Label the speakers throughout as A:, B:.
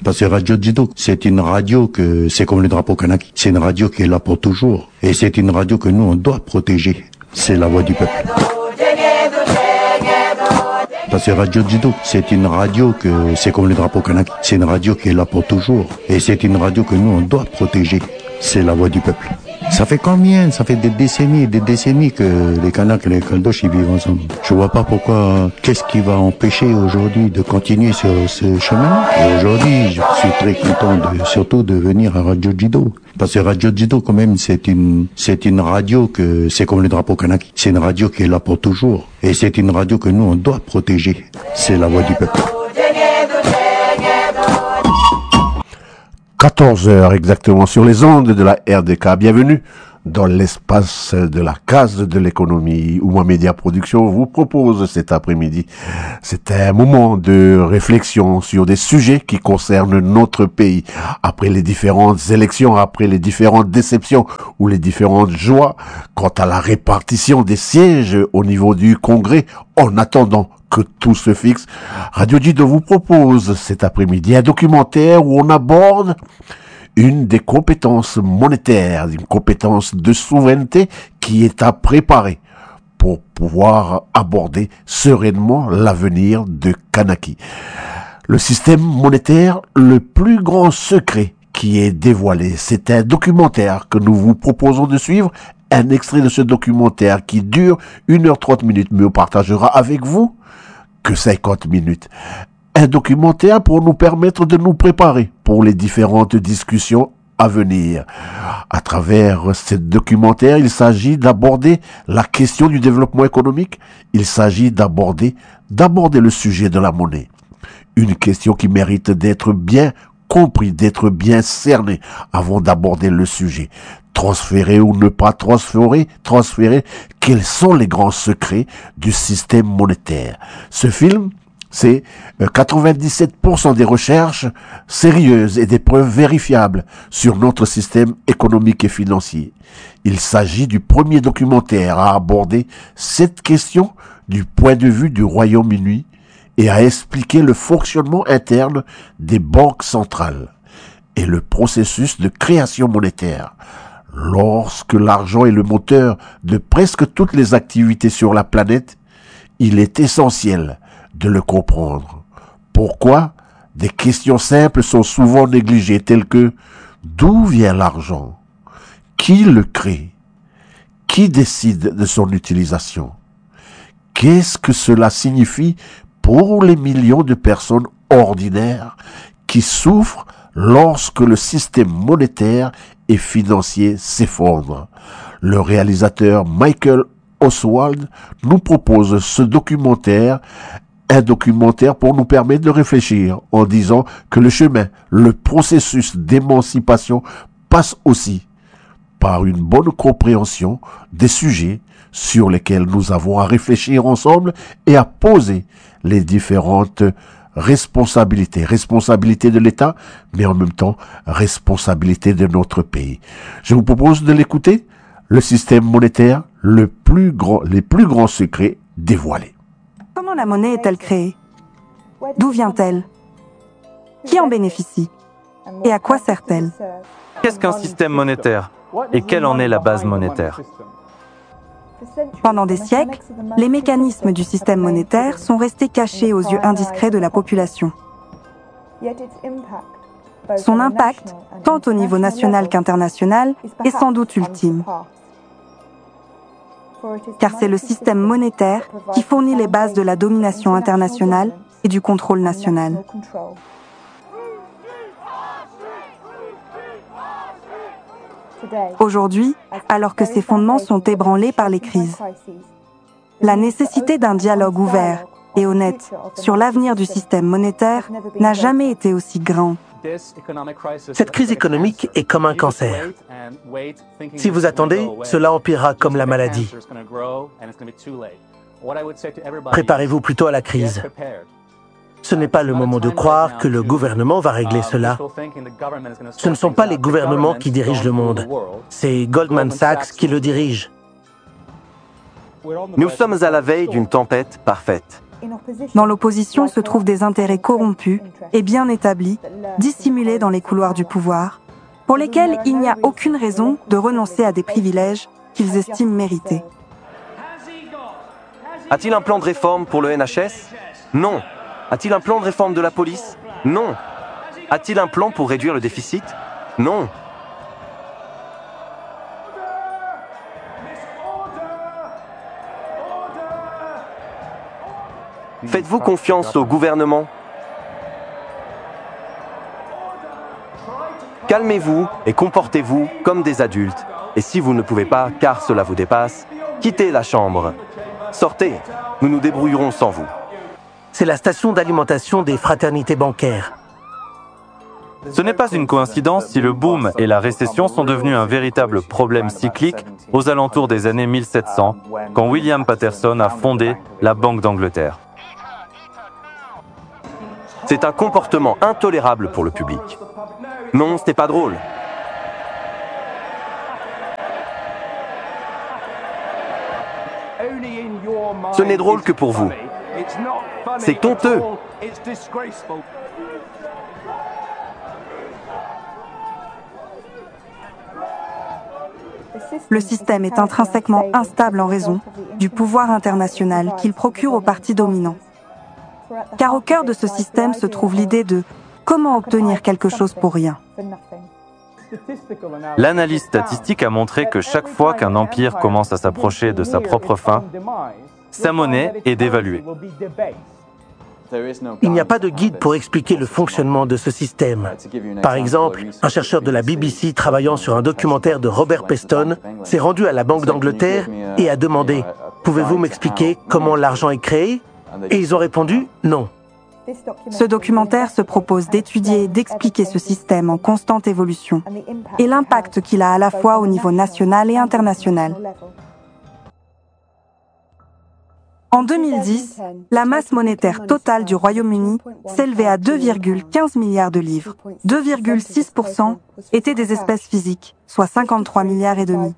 A: Parce que Radio Judo, c'est une radio c'est comme le drapeau kanaki. C'est une radio qui est là pour toujours. Et c'est une radio que nous, on doit protéger. C'est la voix du peuple. Parce que Radio Judo, c'est une radio c'est comme le drapeau kanaki. C'est une radio qui est là pour toujours. Et c'est une radio que nous, on doit protéger. C'est la voix du peuple. Ça fait combien? Ça fait des décennies que les Kanaks et les Caldoches ils vivent ensemble. Je vois pas pourquoi, qu'est-ce qui va empêcher aujourd'hui de continuer sur ce chemin. Et aujourd'hui, je suis très content surtout de venir à Radio Judo. Parce que Radio Judo, quand même, c'est une radio c'est comme le drapeau kanaki. C'est une radio qui est là pour toujours. Et c'est une radio que nous, on doit protéger. C'est la voix du peuple.
B: 14h exactement sur les ondes de la RDK. Bienvenue dans l'espace de la case de l'économie où Moi Média Production vous propose cet après-midi. C'est un moment de réflexion sur des sujets qui concernent notre pays. Après les différentes élections, après les différentes déceptions ou les différentes joies quant à la répartition des sièges au niveau du Congrès, en attendant que tout se fixe, Radio Judo vous propose cet après-midi un documentaire où on aborde une des compétences monétaires, une compétence de souveraineté qui est à préparer pour pouvoir aborder sereinement l'avenir de Kanaki. Le système monétaire, le plus grand secret qui est dévoilé, c'est un documentaire que nous vous proposons de suivre. Un extrait de ce documentaire qui dure 1h30, mais on partagera avec vous que 50 minutes. Un documentaire pour nous permettre de nous préparer pour les différentes discussions à venir. À travers ce documentaire, il s'agit d'aborder la question du développement économique. Il s'agit d'aborder le sujet de la monnaie. Une question qui mérite d'être bien compris, d'être bien cerné avant d'aborder le sujet. Transférer ou ne pas transférer, quels sont les grands secrets du système monétaire. Ce film, c'est 97% des recherches sérieuses et des preuves vérifiables sur notre système économique et financier. Il s'agit du premier documentaire à aborder cette question du point de vue du Royaume-Uni et à expliquer le fonctionnement interne des banques centrales et le processus de création monétaire. Lorsque l'argent est le moteur de presque toutes les activités sur la planète, il est essentiel de le comprendre. Pourquoi? Des questions simples sont souvent négligées, telles que d'où vient l'argent? Qui le crée? Qui décide de son utilisation? Qu'est-ce que cela signifie pour les millions de personnes ordinaires qui souffrent lorsque le système monétaire et financier s'effondre? Le réalisateur Michael Oswald nous propose ce documentaire, un documentaire pour nous permettre de réfléchir en disant que le chemin, le processus d'émancipation passe aussi par une bonne compréhension des sujets sur lesquels nous avons à réfléchir ensemble et à poser les différentes responsabilités de l'État, mais en même temps responsabilité de notre pays. Je vous propose de l'écouter, le système monétaire, les plus grands secrets dévoilés.
C: Comment la monnaie est-elle créée? D'où vient-elle? Qui en bénéficie? Et à quoi sert-elle?
D: Qu'est-ce qu'un système monétaire? Et quelle en est la base monétaire?
C: Pendant des siècles, les mécanismes du système monétaire sont restés cachés aux yeux indiscrets de la population. Son impact, tant au niveau national qu'international, est sans doute ultime. Car c'est le système monétaire qui fournit les bases de la domination internationale et du contrôle national. Aujourd'hui, alors que ces fondements sont ébranlés par les crises, la nécessité d'un dialogue ouvert et honnête sur l'avenir du système monétaire n'a jamais été aussi grande.
E: Cette crise économique est comme un cancer. Si vous attendez, cela empirera comme la maladie. Préparez-vous plutôt à la crise. Ce n'est pas le moment de croire que le gouvernement va régler cela. Ce ne sont pas les gouvernements qui dirigent le monde. C'est Goldman Sachs qui le dirige.
D: Nous sommes à la veille d'une tempête parfaite.
C: Dans l'opposition se trouvent des intérêts corrompus et bien établis, dissimulés dans les couloirs du pouvoir, pour lesquels il n'y a aucune raison de renoncer à des privilèges qu'ils estiment mérités.
F: A-t-il un plan de réforme pour le NHS? Non. A-t-il un plan de réforme de la police? Non. A-t-il un plan pour réduire le déficit? Non. Faites-vous confiance au gouvernement? Calmez-vous et comportez-vous comme des adultes. Et si vous ne pouvez pas, car cela vous dépasse, quittez la chambre. Sortez, nous nous débrouillerons sans vous.
E: C'est la station d'alimentation des fraternités bancaires.
D: Ce n'est pas une coïncidence si le boom et la récession sont devenus un véritable problème cyclique aux alentours des années 1700, quand William Patterson a fondé la Banque d'Angleterre.
F: C'est un comportement intolérable pour le public. Non, ce n'est pas drôle. Ce n'est drôle que pour vous. C'est honteux.
C: Le système est intrinsèquement instable en raison du pouvoir international qu'il procure aux partis dominants. Car au cœur de ce système se trouve l'idée de comment obtenir quelque chose pour rien.
D: L'analyse statistique a montré que chaque fois qu'un empire commence à s'approcher de sa propre fin, sa monnaie est dévaluée.
E: Il n'y a pas de guide pour expliquer le fonctionnement de ce système. Par exemple, un chercheur de la BBC travaillant sur un documentaire de Robert Peston s'est rendu à la Banque d'Angleterre et a demandé « Pouvez-vous m'expliquer comment l'argent est créé ?» Et ils ont répondu « Non ».
C: Ce documentaire se propose d'étudier et d'expliquer ce système en constante évolution et l'impact qu'il a à la fois au niveau national et international. En 2010, la masse monétaire totale du Royaume-Uni s'élevait à 2,15 milliards de livres. 2,6% étaient des espèces physiques, soit 53 milliards et demi.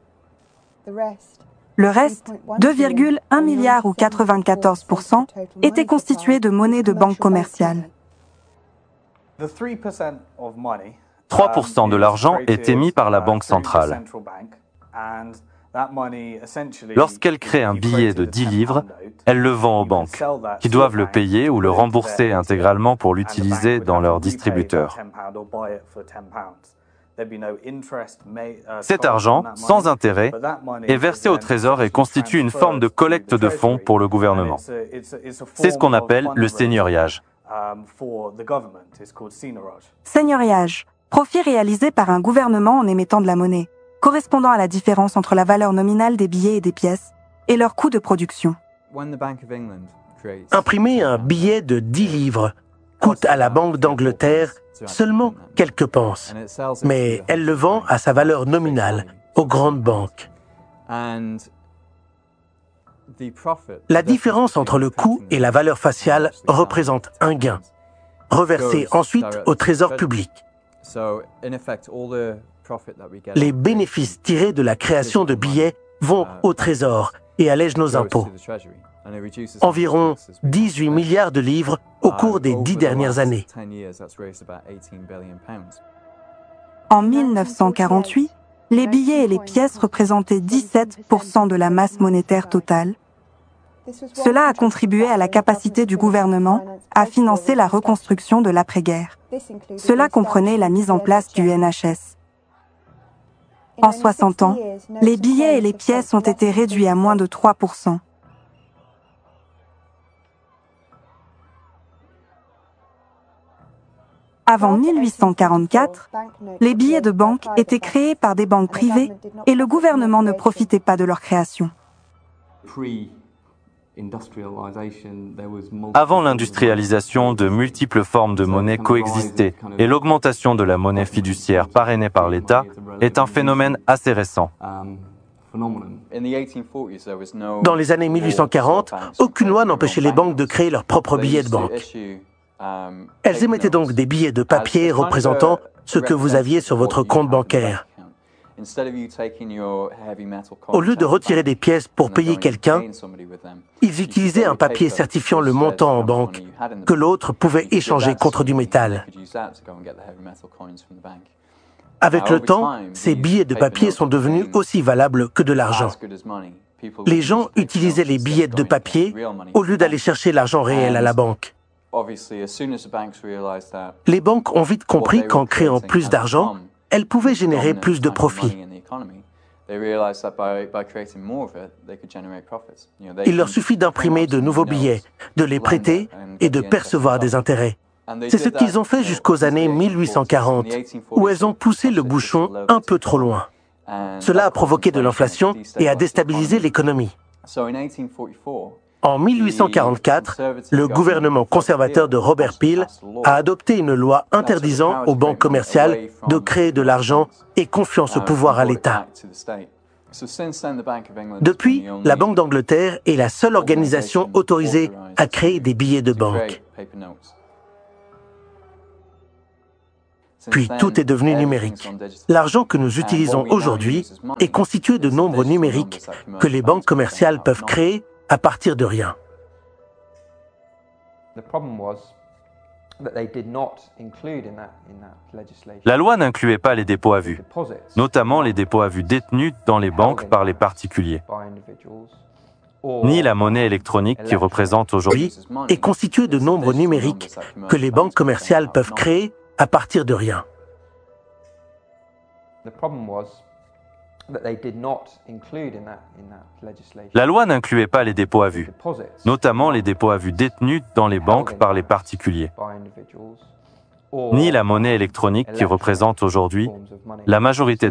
C: Le reste, 2,1 milliards ou 94%, était constitué de monnaie de banque commerciale.
D: 3% de l'argent est émis par la Banque centrale. Lorsqu'elle crée un billet de 10 livres, elle le vend aux banques, qui doivent le payer ou le rembourser intégralement pour l'utiliser dans leur distributeur. Cet argent, sans intérêt, est versé au Trésor et constitue une forme de collecte de fonds pour le gouvernement. C'est ce qu'on appelle le seigneuriage.
C: Seigneuriage, profit réalisé par un gouvernement en émettant de la monnaie, correspondant à la différence entre la valeur nominale des billets et des pièces et leur coût de production.
E: Imprimer un billet de 10 livres coûte à la Banque d'Angleterre seulement quelques pences, mais elle le vend à sa valeur nominale aux grandes banques. La différence entre le coût et la valeur faciale représente un gain, reversé ensuite au trésor public. Les bénéfices tirés de la création de billets vont au trésor et allègent nos impôts. Environ 18 milliards de livres au cours des 10 dernières années.
C: En 1948, les billets et les pièces représentaient 17% de la masse monétaire totale. Cela a contribué à la capacité du gouvernement à financer la reconstruction de l'après-guerre. Cela comprenait la mise en place du NHS. En 60 ans, les billets et les pièces ont été réduits à moins de 3%. Avant 1844, les billets de banque étaient créés par des banques privées et le gouvernement ne profitait pas de leur création.
D: Avant l'industrialisation, de multiples formes de monnaie coexistaient et l'augmentation de la monnaie fiduciaire parrainée par l'État est un phénomène assez récent.
E: Dans les années 1840, aucune loi n'empêchait les banques de créer leurs propres billets de banque. Elles émettaient donc des billets de papier représentant ce que vous aviez sur votre compte bancaire. Au lieu de retirer des pièces pour payer quelqu'un, ils utilisaient un papier certifiant le montant en banque que l'autre pouvait échanger contre du métal. Avec le temps, ces billets de papier sont devenus aussi valables que de l'argent. Les gens utilisaient les billets de papier au lieu d'aller chercher l'argent réel à la banque. Les banques ont vite compris qu'en créant plus d'argent, elles pouvaient générer plus de profits. Il leur suffit d'imprimer de nouveaux billets, de les prêter et de percevoir des intérêts. C'est ce qu'ils ont fait jusqu'aux années 1840, où elles ont poussé le bouchon un peu trop loin. Cela a provoqué de l'inflation et a déstabilisé l'économie. En 1844, le gouvernement conservateur de Robert Peel a adopté une loi interdisant aux banques commerciales de créer de l'argent et confiant ce pouvoir à l'État. Depuis, la Banque d'Angleterre est la seule organisation autorisée à créer des billets de banque. Puis tout est devenu numérique. L'argent que nous utilisons aujourd'hui est constitué de nombres numériques que les banques commerciales peuvent créer à partir de rien.
D: La loi n'incluait pas les dépôts à vue, notamment les dépôts à vue détenus dans les banques par les particuliers, ni la monnaie électronique qui représente aujourd'hui
E: est constituée de nombres numériques que les banques commerciales peuvent créer à partir de rien.
D: La loi n'incluait pas les dépôts à vue, notamment les dépôts à vue détenus dans les banques par les particuliers, ni la monnaie électronique qui représente aujourd'hui la majorité